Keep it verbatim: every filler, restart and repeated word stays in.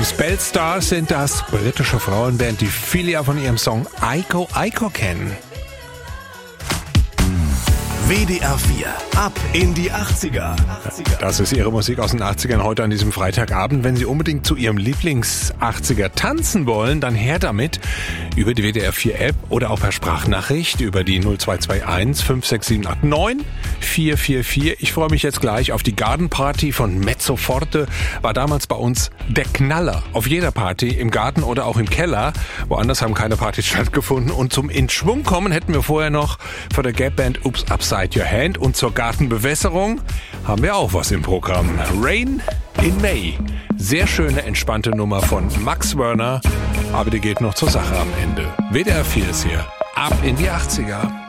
Spellstars sind das, britische Frauenband, die viele ja von ihrem Song Eiko Eiko kennen. W D R vier, ab in die achtziger. Das ist ihre Musik aus den achtzigern heute an diesem Freitagabend. Wenn Sie unbedingt zu Ihrem Lieblings-achtziger tanzen wollen, dann her damit über die W D R vier App oder auch per Sprachnachricht über die null zwei zwei eins fünf sechs sieben acht neun vier vier vier. Ich freue mich jetzt gleich auf die Garden Party von Mezzo Forte. War damals bei uns der Knaller. Auf jeder Party, im Garten oder auch im Keller. Woanders haben keine Partys stattgefunden. Und zum In Schwung kommen hätten wir vorher noch von der Gap-Band Oops Upside Your Hand, und zur Gartenbewässerung haben wir auch was im Programm. Rain in May. Sehr schöne, entspannte Nummer von Max Werner, aber die geht noch zur Sache am Ende. W D R vier ist hier. Ab in die achtziger.